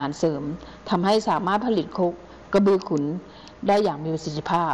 อาหารเสริมทำให้สามารถผลิตโคกระบือขุนได้อย่างมีประสิทธิภาพ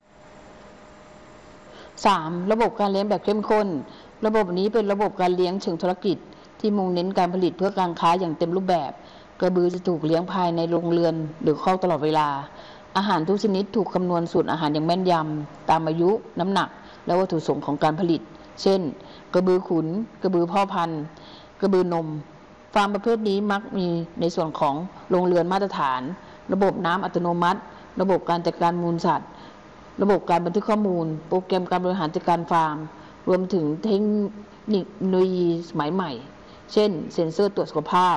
3. ระบบการเลี้ยงแบบเข้มข้นระบบนี้เป็นระบบการเลี้ยงเชิงธุรกิจที่มุ่งเน้นการผลิตเพื่อการค้าอย่างเต็มรูปแบบกระบือจะถูกเลี้ยงภายในโรงเรือนหรือคอกตลอดเวลาอาหารทุกชนิดถูกคำนวณสูตรอาหารอย่างแม่นยำตามอายุน้ำหนักและวัตถุประสงค์ของการผลิตเช่นกระบือขุนกระบือพ่อพันธุ์กระบือนมฟาร์มประเภทนี้มักมีในส่วนของโรงเรือนมาตรฐานระบบน้ำอัตโนมัติระบบการจัดการมูลสัตว์ระบบการบันทึกข้อมูลโปรแกรมการบริหารจัดการฟาร์มรวมถึงเทคโนโลยีสมัยใหม่เช่นเซ็นเซอร์ตรวจสุขภาพ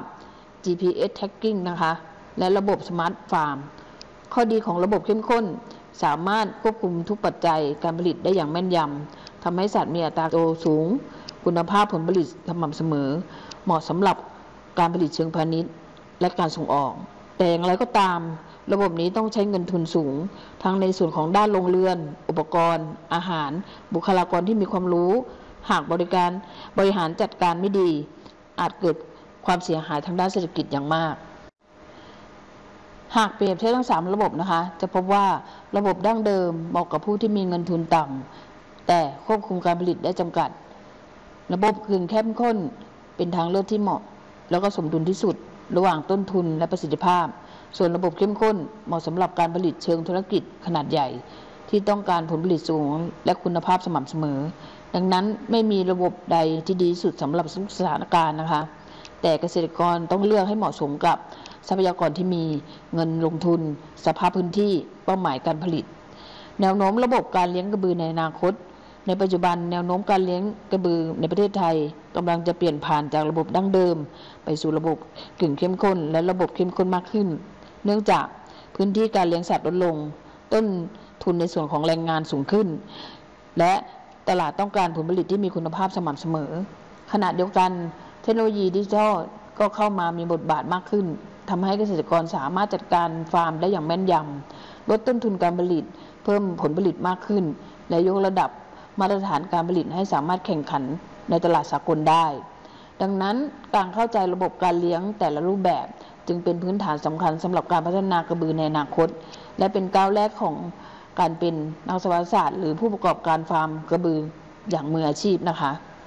GPS Tracking นะคะและระบบสมาร์ทฟาร์มข้อดีของระบบเข้มข้นสามารถควบคุมทุกปัจจัยการผลิตได้อย่างแม่นยำทำให้สัตว์มีอัตราโตสูงคุณภาพผลผลิตสม่ำเสมอเหมาะสำหรับการผลิตเชิงพาณิชย์และการส่งออกแต่อย่างไรก็ตามระบบนี้ต้องใช้เงินทุนสูงทั้งในส่วนของด้านโรงเรือนอุปกรณ์อาหารบุคลากรที่มีความรู้หากบริหารจัดการไม่ดีอาจเกิดความเสียหายทางด้านเศรษฐกิจอย่างมากหากเปรียบเทียบทั้ง3ระบบนะคะจะพบว่าระบบดั้งเดิมเหมาะกับผู้ที่มีเงินทุนต่ำแต่ควบคุมการผลิตได้จำกัดระบบกึ่งเข้มข้นเป็นทางเลือกที่เหมาะแล้วก็สมดุลที่สุดระหว่างต้นทุนและประสิทธิภาพส่วนระบบเข้มข้นเหมาะสำหรับการผลิตเชิงธุรกิจขนาดใหญ่ที่ต้องการผลผลิตสูงและคุณภาพสม่ำเสมอดังนั้นไม่มีระบบใดที่ดีที่สุดสำหรับทุกสถานการณ์นะคะแต่เกษตรกรต้องเลือกให้เหมาะสมกับทรัพยากรที่มีเงินลงทุนสภาพพื้นที่เป้าหมายการผลิตแนวโน้มระบบการเลี้ยงกระบือในอนาคตในปัจจุบันแนวโน้มการเลี้ยงกระบือในประเทศไทยกำลังจะเปลี่ยนผ่านจากระบบดั้งเดิมไปสู่ระบบกึ่งเข้มข้นและระบบเข้มข้นมากขึ้นเนื่องจากพื้นที่การเลี้ยงสัตว์ลดลงต้นทุนในส่วนของแรงงานสูงขึ้นและตลาดต้องการผลผลิตที่มีคุณภาพสม่ำเสมอขณะเดียวกันเทคโนโลยีดิจิทัลก็เข้ามามีบทบาทมากขึ้นทำให้เกษตรกรสามารถจัดการฟาร์มได้อย่างแม่นยำลดต้นทุนการผลิตเพิ่มผลผลิตมากขึ้นและยกระดับมาตรฐานการผลิตให้สามารถแข่งขันในตลาดสากลได้ดังนั้นการเข้าใจระบบการเลี้ยงแต่ละรูปแบบจึงเป็นพื้นฐานสำคัญสำหรับการพัฒนากระบือในอนาคตและเป็นก้าวแรกของการเป็นนักวิทยาศาสตร์หรือผู้ประกอบการฟาร์มกระบืออย่างมืออาชีพนะคะ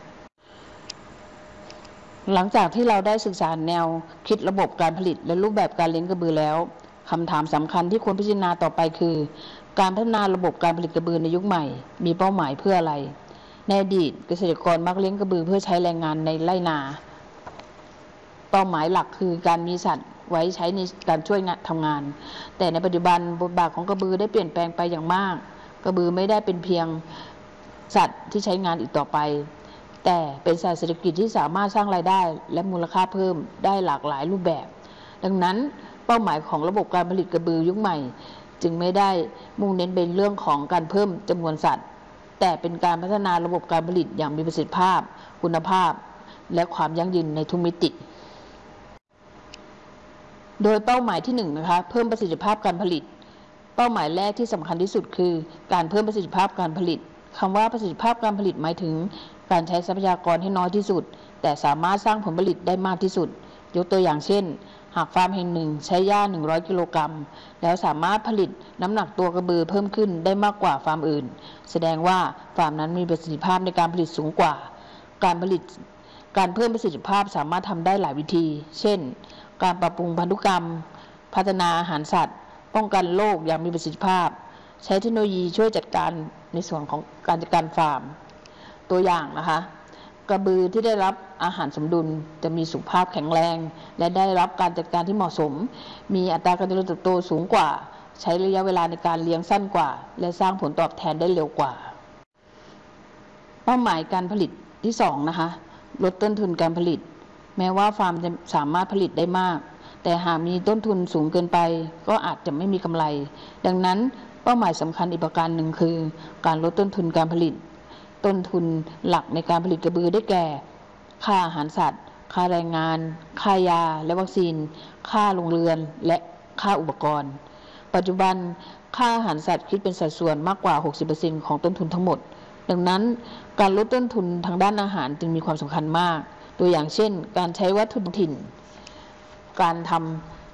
หลังจากที่เราได้ศึกษาแนวคิดระบบการผลิตและรูปแบบการเลี้ยงกระบือแล้วคำถามสำคัญที่ควรพิจารณาต่อไปคือการพัฒนาระบบการผลิตกระบือในยุคใหม่มีเป้าหมายเพื่ออะไรในอดีตเกษตรกรมักเลี้ยงกระบือเพื่อใช้แรงงานในไร่นาเป้าหมายหลักคือการมีสัตว์ไว้ใช้ในการช่วยทำงานแต่ในปัจจุบันบทบาทของกระบือได้เปลี่ยนแปลงไปอย่างมากกระบือไม่ได้เป็นเพียงสัตว์ที่ใช้งานอีกต่อไปแต่เป็นสัตว์เศรษฐกิจที่สามารถสร้างรายได้และมูลค่าเพิ่มได้หลากหลายรูปแบบดังนั้นเป้าหมายของระบบการผลิตกระบือยุคใหม่จึงไม่ได้มุ่งเน้นเป็นเรื่องของการเพิ่มจำนวนสัตว์แต่เป็นการพัฒนาระบบการผลิตอย่างมีประสิทธิภาพคุณภาพและความยั่งยืนในทุกมิติโดยเป้าหมายที่1นะคะเพิ่มประสิทธิภาพการผลิตเป้าหมายแรกที่สำคัญที่สุดคือการเพิ่มประสิทธิภาพการผลิตคำว่าประสิทธิภาพการผลิตหมายถึงการใช้ทรัพยากรให้น้อยที่สุดแต่สามารถสร้างผลผลิตได้มากที่สุดยกตัวอย่างเช่นหากฟาร์มแห่งหนึ่งใช้หญ้า100กิโลกรัมแล้วสามารถผลิตน้ำหนักตัวกระบือเพิ่มขึ้นได้มากกว่าฟาร์มอื่นแสดงว่าฟาร์มนั้นมีประสิทธิภาพในการผลิตสูงกว่าการเพิ่มประสิทธิภาพสามารถทำได้หลายวิธีเช่นการปรับปรุงพันธุกรรมพัฒนาอาหารสัตว์ป้องกันโรคอย่างมีประสิทธิภาพใช้เทคโนโลยีช่วยจัดการในส่วนของการจัดการฟาร์มตัวอย่างนะคะกระบือที่ได้รับอาหารสมดุลจะมีสุขภาพแข็งแรงและได้รับการจัดการที่เหมาะสมมีอัตราการเจริญเติบโตสูงกว่าใช้ระยะเวลาในการเลี้ยงสั้นกว่าและสร้างผลตอบแทนได้เร็วกว่าเป้าหมายการผลิตที่2นะคะลดต้นทุนการผลิตแม้ว่าฟาร์มจะสามารถผลิตได้มากแต่หากมีต้นทุนสูงเกินไปก็อาจจะไม่มีกำไรดังนั้นเป้าหมายสำคัญอีกประการหนึ่งคือการลดต้นทุนการผลิตต้นทุนหลักในการผลิตกระบือได้แก่ค่าอาหารสัตว์ค่าแรงงานค่ายาและวัคซีนค่าโรงเรือนและค่าอุปกรณ์ปัจจุบันค่าอาหารสัตว์คิดเป็นสัดส่วนมากกว่า 60% ของต้นทุนทั้งหมดดังนั้นการลดต้นทุนทางด้านอาหารจึงมีความสำคัญมากตัวอย่างเช่นการใช้วัตถุดิบถิ่นการท